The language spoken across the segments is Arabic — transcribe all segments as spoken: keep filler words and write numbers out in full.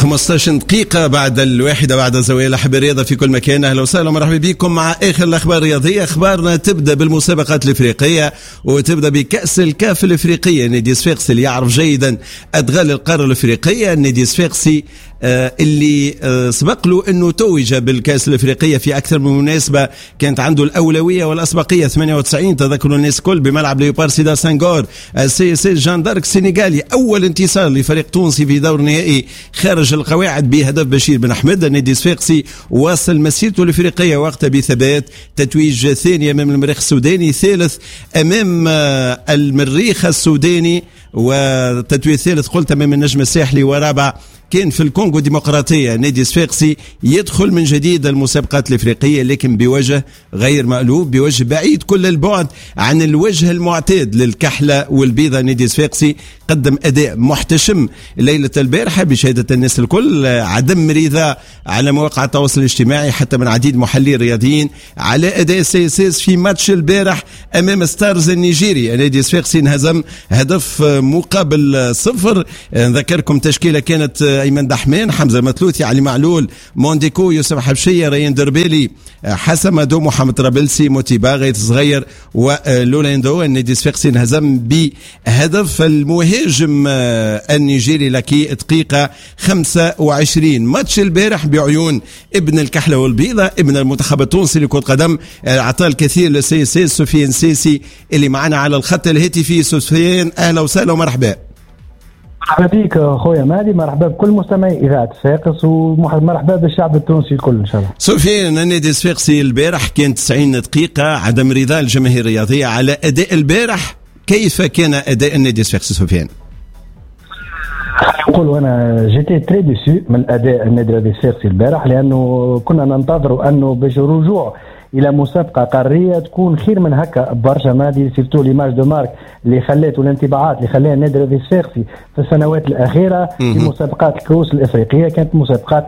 خمسطاش دقيقة بعد الواحدة بعد زوال أحب الرياضة في كل مكان. أهلا وسهلا ومرحبا بكم مع آخر الأخبار الرياضية. أخبارنا تبدأ بالمسابقات الإفريقية وتبدأ بكأس الكاف الإفريقية. نادي صفاقسي اللي يعرف جيدا أدغال القارة الإفريقية، النادي صفاقسي آه اللي آه سبق له أنه توج بالكأس الإفريقية في أكثر من مناسبة، كانت عنده الأولوية والأسبقية. ثمانية وتسعين تذكروا الناس كل بملعب ليوبار سيدا سانغور، السي اس اس جان دارك السنغالي، أول انتصار لفريق تونسي في دور نهائي خارج القواعد بهدف بشير بن أحمد. النادي صفاقسي واصل مسيرته الإفريقية وقتها بثبات، تتويج ثاني أمام المريخ السوداني، ثالث أمام آه المريخ السوداني، وتتويج ثالث قلت أمام النجم الساحلي، ورابع كان في الكونغو الديمقراطية. نادي صفاقسي يدخل من جديد المسابقات الإفريقية لكن بوجه غير مألوف، بوجه بعيد كل البعد عن الوجه المعتاد للكحلة والبيضة. نادي صفاقسي قدم أداء محتشم ليلة البارحة بشهادة الناس الكل، عدم رضا على مواقع التواصل الاجتماعي حتى من عديد محللين رياضيين على أداء السي اس اس في ماتش البارح أمام ستارز النيجيري. نادي صفاقسي انهزم هدف مقابل صفر. نذكركم تشكيلة كانت أيمن دحمان، حمزة المثلوثي، علي معلول، مونديكو، يوسف حبشية، ريان دربيلي، حسن مدو، محمد رابلسي، موتيبا، غيث صغير ولولاندو. النادي صفاقسي انهزم بهدف المهاجم النيجيري لكي دقيقة خمسة وعشرين. ماتش البارح بعيون ابن الكحلة والبيضة، ابن المنتخب التونسي لكرة قدم، اعطى الكثير للسي سي سفيان سيسي اللي معنا على الخط الهاتفي. سفيان أهلا وسهلا ومرحبا. مرحبا بك خويا مالي، مرحبا بكل مستمعي إذاعة صفاقس، ومرحبا بالشعب التونسي الكل إن شاء الله. سفيان، النادي الصفاقسي البارح كان تسعين دقيقة عدم رضا الجماهير الرياضية على أداء البارح، كيف كان أداء النادي الصفاقسي سفيان؟ نقول أنا جيتي تري ديسو من أداء النادي الصفاقسي البارح، لأنه كنا ننتظر أنه باش رجوع الى مسابقه قاريه تكون خير من هكا برشا. مادي سيرتو ليماج دو مارك اللي خلات والانطباعات اللي خلاها النادي الصفاقسي في السنوات الاخيره في مسابقات الكؤوس الافريقيه كانت مسابقات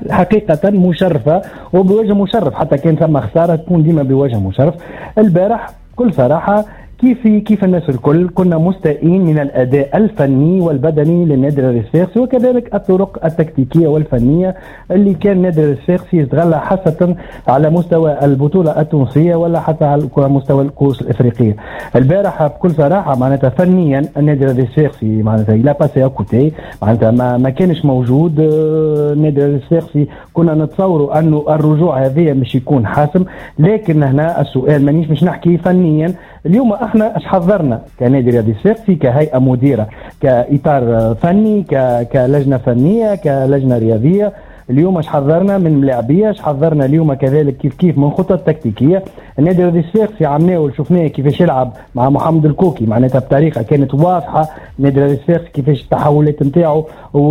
حقيقه مشرفه وبوجه مشرف، حتى كان ثم خساره تكون ديما بوجه مشرف. البارح بكل صراحه كيف كيف الناس الكل كنا مستائين من الاداء الفني والبدني للنادي الصفاقسي، وكذلك الطرق التكتيكيه والفنيه اللي كان النادي الصفاقسي يتغلى حتى على مستوى البطوله التونسيه ولا حتى على مستوى الكؤوس الافريقيه. البارحه بكل صراحه معناتها فنيا النادي الصفاقسي معناتها لا باسي اكوتي، معناتها ما, ما كانش موجود. النادي الصفاقسي كنا نتصوروا انه الرجوع هذه مش يكون حاسم، لكن هنا السؤال مانيش مش نحكي فنيا. اليوم احنا اش حضرنا كنادي رياضي صفاقسي كهيئه مديره كاطار فني كلجنه فنيه كلجنه رياضيه. اليوم اش حضرنا من ملاعبيه، اش حضرنا اليوم كذلك كيف كيف من خطط تكتيكيه. النادي الرياضي الصفاقسي عملناه وشفناه كيفاش يلعب مع محمد الكوكي معناتها بطريقه كانت واضحه. النادي الرياضي الصفاقسي كيفاش التحولات نتاعو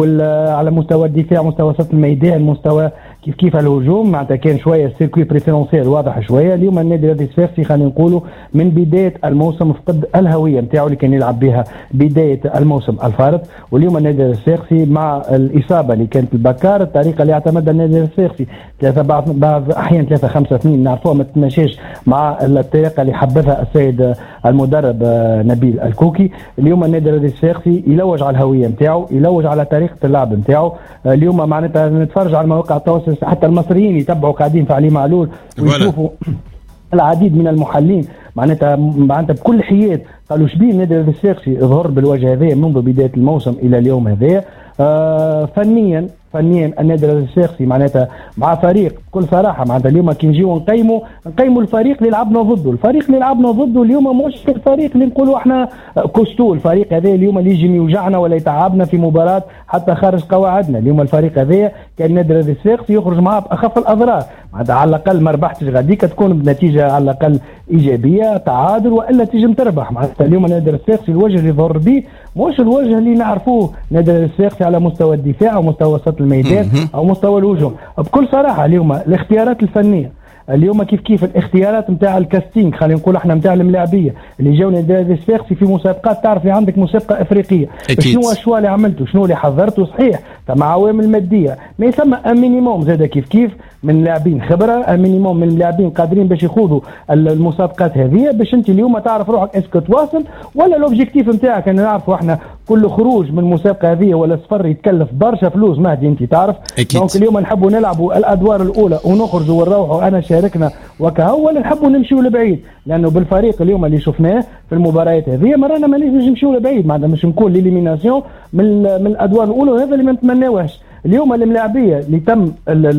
على مستوى الدفاع، مستوى وسط الميدان، مستوى كيف كيف الهجوم، معناتها كان شويه السيركوي بريفيرونسيال واضح شويه. اليوم النادي الرياضي الصفاقسي خلينا نقولوا من بدايه الموسم فقد الهويه نتاعو اللي كان يلعب بها بدايه الموسم الفارط. واليوم النادي الصفاقسي مع الاصابه اللي كانت البكار، الطريقه اللي اعتمدها النادي الصفاقسي ثلاثه بعض بعض احيان ثلاثه خمسه اثنين نعرفوها ما تتماشاش مع الطريقه اللي حبذها السيد المدرب نبيل الكوكي. اليوم النادي الصفاقسي يلوج على الهويه نتاعو، يلوج على طريقه اللعب نتاعو. اليوم معناتها نتفرج على مواقع التواصل حتى المصريين يتبعوا قاعدين في علي معلول ويشوفوا العديد من المحللين معناتها معناتها بكل حياد قالوا شبيه النادي الصفاقسي ظهر بالوجه هذا منذ بدايه الموسم الى اليوم هذا. آه فنيا فنيا النادي الصفاقسي معناتها مع فريق بكل صراحه معناتها اليوم كي نجيو نقيموا نقيموا الفريق اللي لعبنا ضده. الفريق اللي لعبنا ضده اليوم مش الفريق اللي نقولوا احنا كوستو، الفريق هذا اليوم اللي يجي يوجعنا ولا يتعبنا في مباراه حتى خارج قواعدنا. اليوم الفريق هذا كان النادي الصفاقسي يخرج معاه باخف الاضرار، معناتها على الاقل ما ربحتش غاديك تكون بنتيجه على الاقل ايجابيه تعادل والا تجم تربح. معناتها اليوم النادي الصفاقسي الوجه اللي ظهر به مش الوجه اللي نعرفوه النادي الصفاقسي على مستوى الدفاع او مستوى وسط الميدان او مستوى الهجوم. بكل صراحه اليوم الاختيارات الفنيه اليوم كيف كيف الاختيارات نتاع الكاستينغ خلينا نقول احنا نتاع الملاعبيه اللي جاونا النادي الصفاقسي في مسابقات، تعرف عندك مسابقه افريقيه شنو الشوا اللي عملته شنو اللي حضرته صحيح مع عوامل ماديه، ما ثم مينيموم زاد كيف كيف من لاعبين خبره، مينيموم من اللاعبين قادرين باش يخوضوا المسابقات هذه باش انت اليوم تعرف روحك اسكو تواصل ولا الاوبجيكتيف نتاعك. انا نعرفوا احنا كل خروج من المسابقه هذه ولا صفر يتكلف برشا فلوس مهدي انت تعرف. دونك اليوم نحبوا نلعبوا الادوار الاولى ونخرجوا ونروحوا انا شاركنا وكهو، ولا نحبوا نمشيوا لبعيد، لانه بالفريق اليوم اللي شفناه في المباريات هذه مرانا ما نجمش نمشيوا لبعيد، معناتها مش نكون ليليميناسيون من من الادوار الاولى، وهذا اللي ما نتمناوهش. اليوم الملاعبيه اللي تم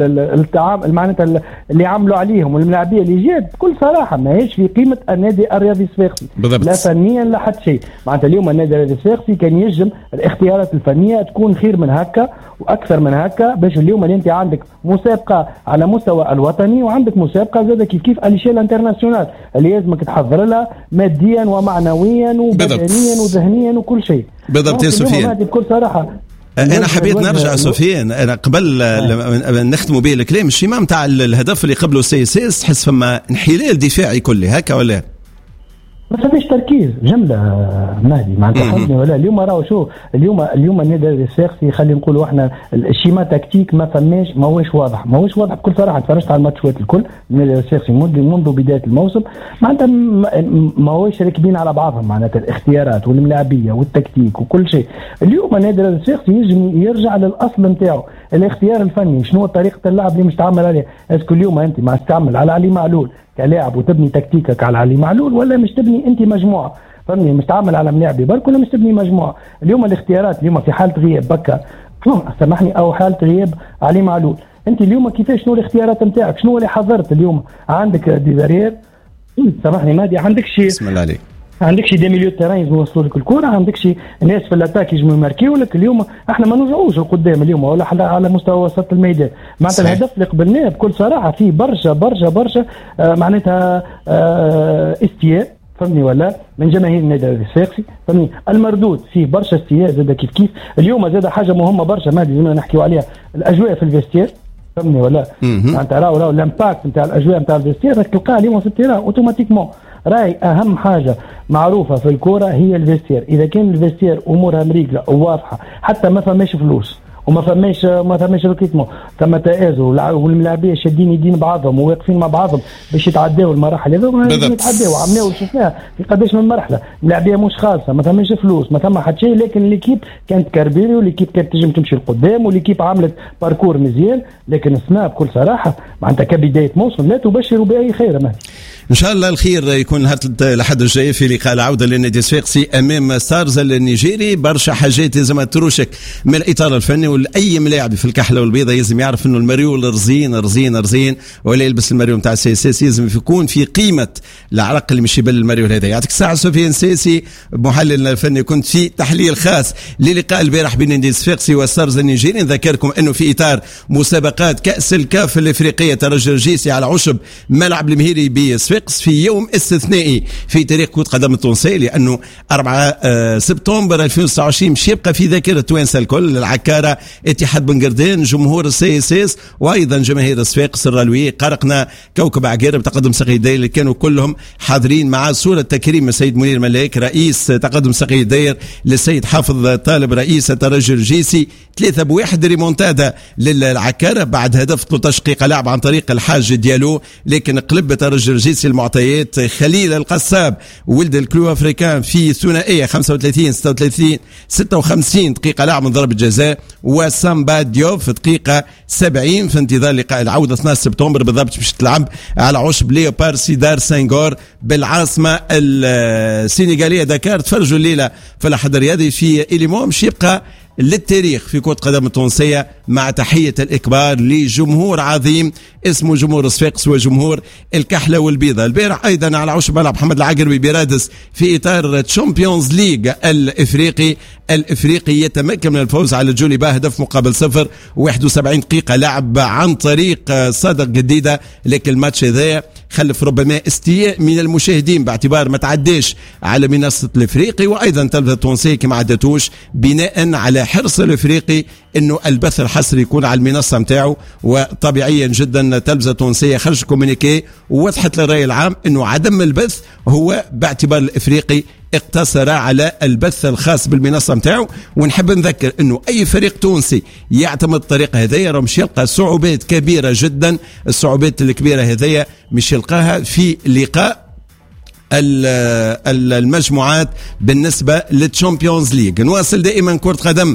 التعامل معناتها اللي عملوا عليهم والملاعبيه اللي جات بكل صراحه ما هيش في قيمه النادي الرياضي الصفاقسي لا فنيا لا حتى شيء. معناتها اليوم النادي الرياضي الصفاقسي كان يجم الاختيارات الفنيه تكون خير من هكا واكثر من هكا، باش اليوم اللي انت عندك مسابقه على مستوى الوطني وعندك مسابقه زاد كيف كيف اليشيل انترناسيونال اللي لازمك تحضر لها ماديا ومعنويا وبدنيا وذهنيا وكل شيء. بالضبط يا سفيان، بكل صراحه انا حبيت نرجع سفيان، انا قبل نختموا به الكلام الشيماء نتاع الهدف اللي قبله سي اس اس تحس فما انحلال دفاعي كلي هكا ولا ما فيش تركيز جمله مهدي معناتها حظني ولا اليوم راهو شو اليوم اليوم النادي الصفاقسي خلينا نقولوا احنا الشيما تكتيك ما فماش ماهوش واضح ماهوش واضح بكل صراحه. تفرجت على الماتشات الكل النادي الصفاقسي منذ بدايه الموسم معناتها ماهوش راكبين على بعضهم، معناتها الاختيارات والملاعبيه والتكتيك وكل شيء. اليوم النادي الصفاقسي يجي يرجع للاصل نتاعو الاختيار الفني، شنو طريقه اللعب اللي مش تعمل عليه. اسكو اليوم انت ما تستعمل على علي معلول كلاعب وتبني تكتيكك على علي معلول، ولا مش تبني انت مجموعه فهمني مش تعمل على ملاعبي برك ولا مش تبني مجموعه. اليوم الاختيارات اليوم في حاله غياب بكا سامحني او حاله غياب علي معلول، انت اليوم كيفاش شنو الاختيارات نتاعك، شنو اللي حضرت اليوم؟ عندك ديزارير سامحني مادي، عندك شيء بسم الله عليك، عندك شي دي ميليو تيران يوصلوا لك الكره، عندك شي ناس في الاتاك يجموا يماركيو لك. اليوم احنا ما نرجعوش لقدام اليوم ولا على مستوى وسط الميدان. معناتها الهدف اللي قبلناه بكل صراحه فيه برشا برشا برشا آه معناتها آه استياء فهمني ولا من جماهير النادي الصفاقسي فهمني. المردود فيه برشا استياء زاد كيف كيف. اليوم زاد حاجه مهمه برشا ما لازمنا نحكيو عليها، الاجواء في الفيستير فهمني ولا معناتها راهو راهو الامباكت نتاع الاجواء نتاع الفيستير راك تلقاها اليوم في التيران اوتوماتيكمون. راي اهم حاجه معروفه في الكوره هي الفيستير، اذا كان الفيستير امورها مريقله وواضحه حتى ما فماش فلوس وما فماش ما فماش ركيتمو ثم تآزر والملاعبيه شادين يدين بعضهم وواقفين مع بعضهم باش يتعداو المراحل هذو يتعداو عملناو شفناها في قداش من مرحله. الملاعبيه مش خالصه ما فماش فلوس ما ثم حتى شيء، لكن ليكيب كانت كاربيري وليكيب كانت تنجم تمشي لقدام وليكيب عملت باركور مزيان. لكن اسمها بكل صراحه معناتها كبدايه موسم لا تبشر باي خير. ما ان شاء الله الخير يكون الحد الجاي في لقاء العوده للنادي الصفاقسي امام ستارز النيجيري. برشا حاجات لازم تروشك من الاطار الفني، واي ملاعب في الكحله والبيضه لازم يعرف انه المريول رزين رزين رزين ولا يلبس المريول نتاع السي اس اس، لازم يكون في قيمه العرق اللي مش يبل المريول هذا. يعطيك الساعه سفيان ساسي محلل الفني، كنت في تحليل خاص للقاء البارح بين النادي الصفاقسي وستارز النيجيري. نذكركم انه في اطار مسابقات كاس الكاف الافريقيه ترجي الجيسي على عشب ملعب المهيري بصفاقس في يوم استثنائي في تاريخ كرة قدم التونسية، لأنه أربعة سبتمبر ألفين وتسعة وعشرين مش يبقى في ذاكرة توانسة الكل. العكارة، اتحاد بن قردان، جمهور السي اس اس، وأيضا جماهير صفاقس الرلوية، قرقنا، كوكب عقارب، تقدم سقي الداير اللي كانوا كلهم حاضرين مع صورة تكريم السيد منير ملاك رئيس تقدم سقي الداير للسيد حافظ طالب رئيس ترجي الجيسي. ثلاثة بواحد ريمونتادا للعكارة بعد هدف ثلاثة عشر دقيقة لعب عن طريق الحاج ديالو، لكن قلب ترجي الجيسي المعطيات. خليل القصاب ولد الكلو افريكان في ثنائيه خمسة وثلاثين ستة وثلاثين ستة وخمسين دقيقه لعب من ضربه جزاء، وسامبا ديوب في دقيقه سبعين في انتظار لقاء العوده اثنين عشر سبتمبر بالضبط باش تلعب على عشب ليوبار سيدار سنغور بالعاصمه السنغاليه دكار. تفرجوا الليله في الاحد الرياضي في إليمو مش يبقى للتاريخ في كرة قدم التونسية، مع تحية الإكبار لجمهور عظيم اسمه جمهور صفاقس وجمهور الكحلة والبيضة. البارح أيضا على عشب ملعب محمد العقربي برادس في إطار تشامبيونز ليج الإفريقي، الإفريقي يتمكن من الفوز على جوليبا هدف مقابل صفر، واحد وسبعين دقيقة لعب عن طريق صادق جديدة. لكن الماتش هذا خلف ربما استياء من المشاهدين باعتبار ما تعداش على منصة الإفريقي، وأيضا تلفزة التونسية كما عدتوش، بناء على حرص الإفريقي انه البث الحصري يكون على المنصه نتاعو. وطبيعيا جدا تلفزه تونسيه خرج كومونيكي ووضحت للراي العام انه عدم البث هو باعتبار الافريقي اقتصر على البث الخاص بالمنصه نتاعو. ونحب نذكر انه اي فريق تونسي يعتمد الطريقه هذيا راه مش يلقى صعوبات كبيره جدا. الصعوبات الكبيره هذيا مش يلقاها في لقاء المجموعات بالنسبة للتشامبيونز ليج. نواصل دائما كرة قدم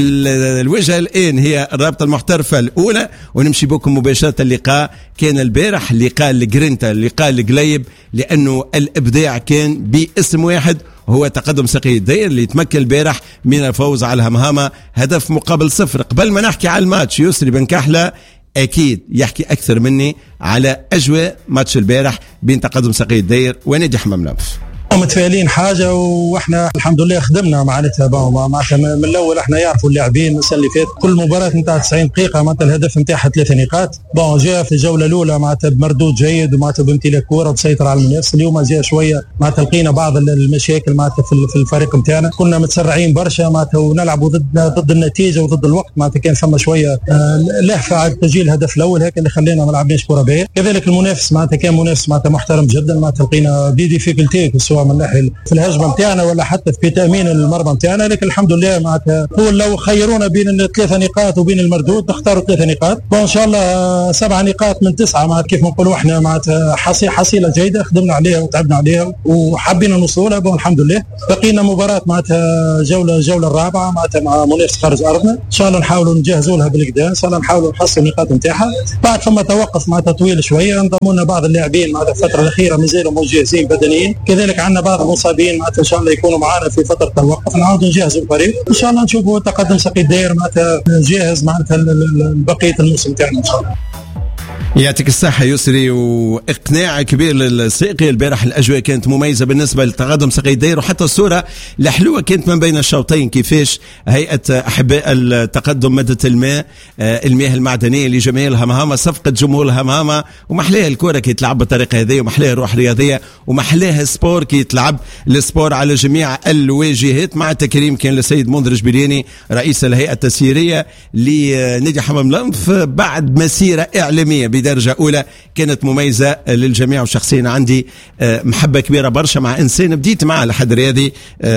الوجهة الآن هي الرابطة المحترفة الأولى، ونمشي بكم مباشرة. اللقاء كان البارح لقاء الجرينتا، لقاء القليب، لأنه الإبداع كان باسم واحد هو تقدم سقي الدير اللي تمكن البارح من الفوز على همهامة هدف مقابل صفر. قبل ما نحكي على الماتش يسري بن كحلة أكيد يحكي أكثر مني على أجواء ماتش البارح بين تقدم سقي الدير ونادي حمام لنف. متفائلين حاجه واحنا الحمد لله خدمنا معناتها معناتها من الاول احنا يعرفوا اللاعبين السنه اللي فاتت كل مباراه نتاع تسعين دقيقه معناتها الهدف نتاعها ثلاثه نقاط. بون جاء في الجوله الاولى معناتها بمردود جيد ومعناتها بامتلاك كوره بسيطر على المنافس. اليوم جاء شويه معناتها لقينا بعض المشاكل معناتها في الفريق نتاعنا، كنا متسرعين برشا معناتها ونلعبوا ضد ضد النتيجه وضد الوقت معناتها كان ثم شويه لهفه على تسجيل الهدف الاول هيك اللي خلينا ما لعبناش كوره باهيه. كذلك المنافس معناتها كان منافس معناتها محترم جدا معناتها لقينا دي ديفيكولتي سواء من ناحيه في الهجمه نتاعنا ولا حتى في تامين المرمى نتاعنا، لكن الحمد لله معناتها هو لو خيرونا بين الثلاثه نقاط وبين المردود نختاروا ثلاثه نقاط. ان شاء الله سبعه نقاط من تسعه معناتها كيف ما نقولوا احنا معناتها حصيله جيده خدمنا عليها وتعبنا عليها وحبينا نوصلوا لها. الحمد لله بقينا مباراه معناتها جوله الجوله الرابعه معناتها مع منافس خارج ارضنا، ان شاء الله نحاولوا نجهزوا لها بالكدا، ان شاء الله نحاولوا نحصلوا النقاط نتاعها. بعد ثم توقف معناتها طويل شويه، انضموا لنا بعض اللاعبين معناتها الفتره الاخيره مازالوا مش جاهزين بدنيا، كذلك عندنا بعض المصابين معناتها ان شاء الله يكونوا معنا في فتره التوقف، نعاودوا نجهزوا الفريق ان شاء الله نشوفوا تقدم سقي الدير معناتها جاهز معناتها بقيه الموسم تاعنا ان شاء الله. يعطيك الصحة يسري، واقناع كبير للساقي البارح. الأجواء كانت مميزة بالنسبة لتقدم سقي الدير، وحتى الصورة الحلوة كانت من بين الشوطين كيفاش هيئة أحباء التقدم مدت الماء المياه المعدنية لجميع الهمهامة، صفقة جمهور الهمهامة، ومحلاها الكرة كي تلعب بالطريقة هذه، ومحلاها روح رياضية، ومحلاها سبور كي تلعب السبور على جميع الواجهات، مع تكريم كان للسيد منذر جبرياني رئيس الهيئة التسييرية لنادي حمام لنف بعد مسيرة إعلامية بدرجة أولى كانت مميزة للجميع. وشخصيا عندي محبة كبيرة برشا مع إنسان بديت معه لحد رياضي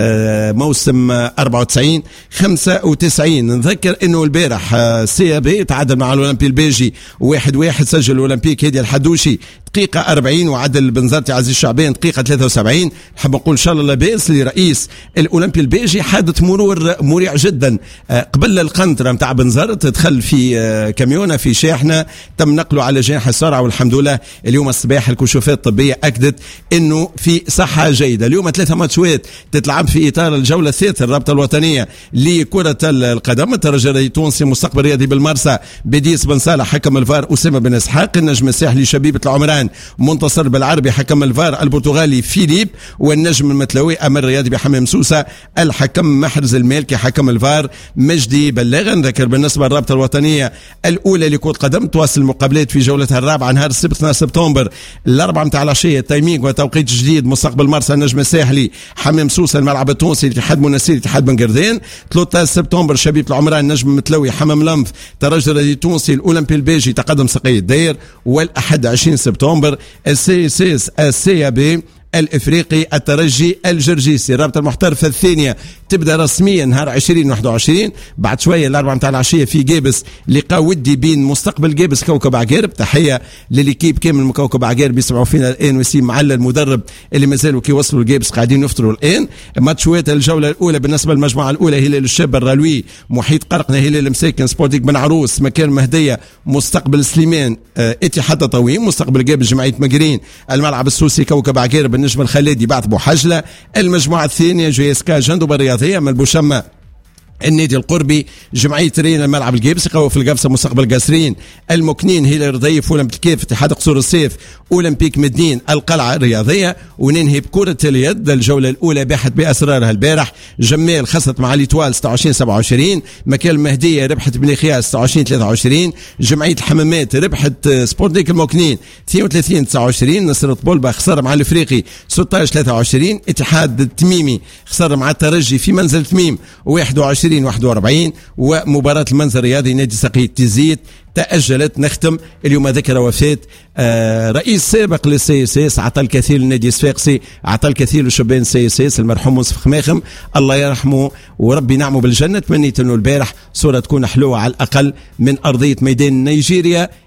موسم أربعة وتسعين خمسة وتسعين. نذكر أنه البارح سي بي تعادل مع الأولمبي البيجي واحد واحد، سجل الأولمبيك هادي الحدوشي دقيقة أربعين وعدل بنزرتي عزيز الشعبان دقيقة ثلاثة وسبعين. نحب نقول إن شاء الله لاباس لرئيس الأولمبي البيجي، حادث مرور مريع جدا قبل القنطرة متاع بنزرت، دخل في كاميونة في شاحنة تم نقله على جناح السرعة، والحمد لله اليوم الصباح الكشوفات الطبية أكدت أنه في صحة جيدة. اليوم ثلاثة ماتشات تتلعب في إطار الجولة الثالثة الرابطة الوطنية لكرة القدم. الترجي التونسي مستقبل رياضي بالمرسى بديس بن صالح حكم الفار، أسامة بن إسحاق النجم الساحلي شبيبة العمران منتصر بالعربي حكم الفار، البرتغالي فيليب، والنجم المتلوي أمر رياضي بحمام سوسة الحكم، محرز المالكي حكم الفار مجدي بلاغ. نذكر بالنسبة للرابطة الوطنية الأولى لكرة القدم تواصل المقابلات في جولتها الرابعة نهار السبت اثنين سبتمبر الأربعة متاع العشية، تايمينغ وتوقيت جديد، مستقبل مرسى النجم الساحلي حمام سوسة الملعب التونسي الاتحاد منسير الاتحاد بن قردان. ثلاثة عشر سبتمبر شبيبة العمران النجم المتلوي حمام لنف، ترجي التونسي الأولمبي البيجي تقدم سقي الدير. والأحد عشرين سبتمبر السي اس اس السي بي الافريقي الترجي الجرجيسي. الرابطه المحترفه الثانيه تبدا رسميا نهار عشرين واحد وعشرين بعد شويه الاربعه متاع العشيه في جابس، لقاء ودي بين مستقبل جابس كوكب عقارب. تحيه لليكيب كامل من كوكب عقارب يسمعوا فينا الان، وسيم معلل المدرب اللي مازالوا كي وصلوا لجابس قاعدين يفطروا الان. ماتشوات الجوله الاولى بالنسبه للمجموعه الاولى هلال الشاب الرالوي محيط قرقنه، هلال مساكن سبورتيك بن عروس مكان مهديه مستقبل سليمان اه اتحاد تطاوين، مستقبل جابس جمعيه مقرين الملعب السوسي كوكب عقارب النجم الخليدي بعث بوحجله. المجموعه الثانيه جي اس كا جندوبه الرياضيه من البوشمه النادي القربي جمعية رين الملعب الجيبسي قوة في القفصة مستقبل قاسرين، المكنين هلال رضيف أولمبيك كيف اتحاد قصور السيف أولمبيك مدين القلعة الرياضية. وننهي بكرة اليد الجولة الأولى باحت بأسرارها البارح، جمال خسرت مع ليتوال ستة وعشرين سبعة وعشرين، مكان المهدية ربحت بن خياس ستة وعشرين ثلاثة وعشرين، جمعية الحمامات ربحت سبورتيك المكنين اثنين وثلاثين تسعة وعشرين، نصرة بولبا خسر مع الافريقي ستة عشر ثلاثة وعشرين، اتحاد التميمي خسر مع الترجي في منزل تميم واحد وعشرين واحد وأربعين، ومباراة المنزل الرياضي نادي سقي تيزيت تأجلت. نختم اليوم ذكرى وفاة آه رئيس سابق للسي اس اس، عطى الكثير للنادي الصفاقسي، عطى الكثير لشبان السي اس اس، المرحوم منصف خماخم الله يرحمه وربي نعمه بالجنة. تمنيت انه البارح صورة تكون حلوة على الأقل من أرضية ميدان نيجيريا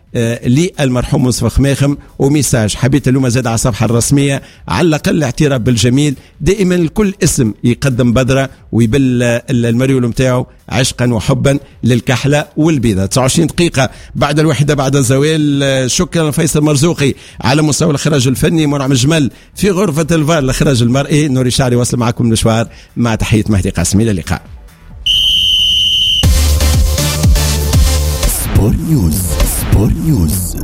آه للمرحوم مصطفى خماخم. وميساج حبيت اليوم زاد على الصفحة الرسمية على الأقل اعتراف بالجميل. دائما الكل اسم يقدم بذرة ويبل المريول متاعه عشقا وحبا للكحلة والبيضة. تسعة وعشرين دقيقة بعد الواحدة بعد الزوال. شكرا فيصل مرزوقي على مستوى الإخراج الفني. منعم جمل في غرفة الفار الإخراج المرئي. نوري شعري وصل معكم المشوار مع تحية مهدي قاسمي. إلى اللقاء. سبور نيوز. سبور نيوز.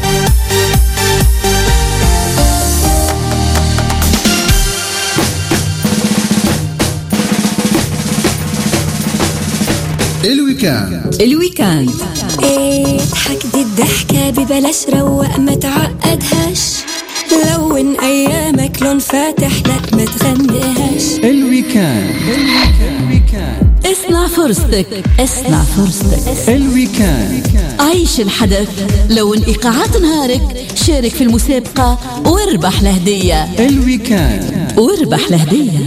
الويكاند. الويكاند ايه ضحك دي الضحكة ببلاش روق ما تعقدهاش. لون ايامك لون فاتح لك ما تغنيهاش. الويكاند. الويكاند. اصنع فرصتك. اصنع فرصتك. الويكاند. عيش الحدث. لون ايقاعات نهارك. شارك في المسابقة واربح لهدية. الويكاند. واربح لهدية.